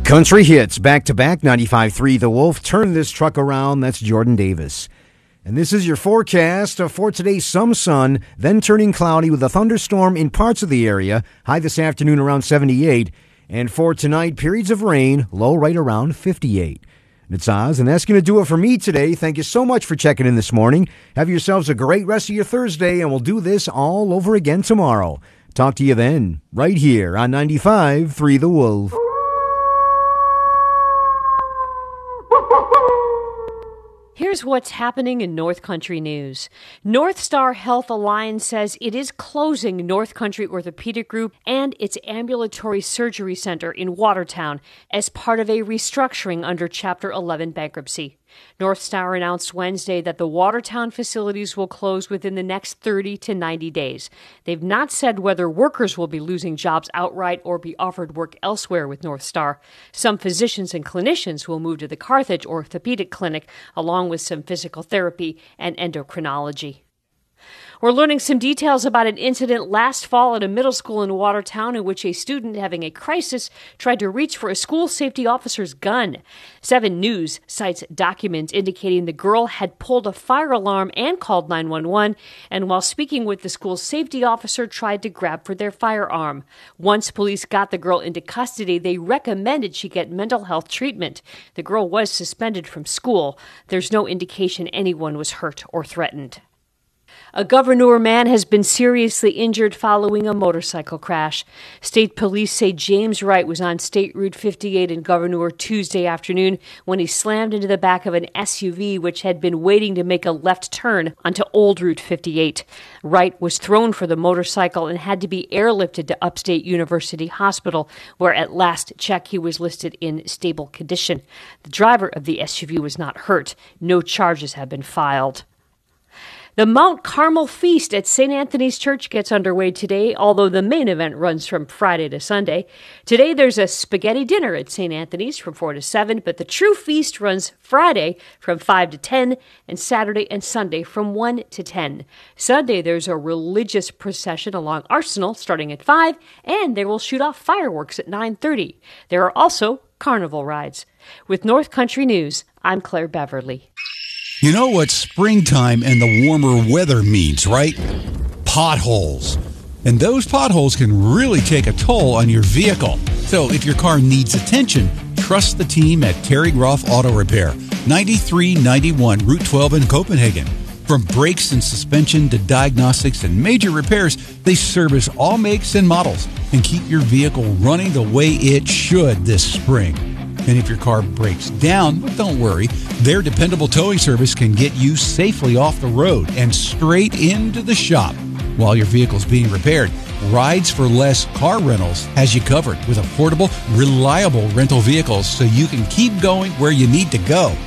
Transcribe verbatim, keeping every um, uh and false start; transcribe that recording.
Country hits back-to-back, ninety-five point three The Wolf. Turn this truck around. That's Jordan Davis. And this is your forecast for today. Some sun, then turning cloudy with a thunderstorm in parts of the area. High this afternoon around seventy-eight. And for tonight, periods of rain, low right around fifty-eight. It's Oz, and that's going to do it for me today. Thank you so much for checking in this morning. Have yourselves a great rest of your Thursday, and we'll do this all over again tomorrow. Talk to you then, right here on ninety-five point three The Wolf. Here's what's happening in North Country news. North Star Health Alliance says it is closing North Country Orthopedic Group and its ambulatory surgery center in Watertown as part of a restructuring under Chapter eleven bankruptcy. North Star announced Wednesday that the Watertown facilities will close within the next thirty to ninety days. They've not said whether workers will be losing jobs outright or be offered work elsewhere with North Star. Some physicians and clinicians will move to the Carthage Orthopedic Clinic, along with some physical therapy and endocrinology. We're learning some details about an incident last fall at a middle school in Watertown in which a student having a crisis tried to reach for a school safety officer's gun. Seven News cites documents indicating the girl had pulled a fire alarm and called nine one one, and while speaking with the school safety officer, tried to grab for their firearm. Once police got the girl into custody, they recommended she get mental health treatment. The girl was suspended from school. There's no indication anyone was hurt or threatened. A Gouverneur man has been seriously injured following a motorcycle crash. State police say James Wright was on State Route fifty-eight in Gouverneur Tuesday afternoon when he slammed into the back of an S U V which had been waiting to make a left turn onto Old Route fifty-eight. Wright was thrown for the motorcycle and had to be airlifted to Upstate University Hospital, where at last check he was listed in stable condition. The driver of the S U V was not hurt. No charges have been filed. The Mount Carmel Feast at Saint Anthony's Church gets underway today, although the main event runs from Friday to Sunday. Today there's a spaghetti dinner at Saint Anthony's from four to seven, but the true feast runs Friday from five to ten and Saturday and Sunday from one to ten. Sunday there's a religious procession along Arsenal starting at five, and they will shoot off fireworks at nine thirty. There are also carnival rides. With North Country News, I'm Claire Beverly. You know what springtime and the warmer weather means, right? Potholes. And those potholes can really take a toll on your vehicle. So if your car needs attention, trust the team at Terry Groff Auto Repair, ninety-three ninety-one Route twelve in Copenhagen. From brakes and suspension to diagnostics and major repairs, they service all makes and models and keep your vehicle running the way it should this spring. And if your car breaks down, don't worry. Their dependable towing service can get you safely off the road and straight into the shop. While your vehicle's being repaired, Rides for Less Car Rentals has you covered with affordable, reliable rental vehicles so you can keep going where you need to go.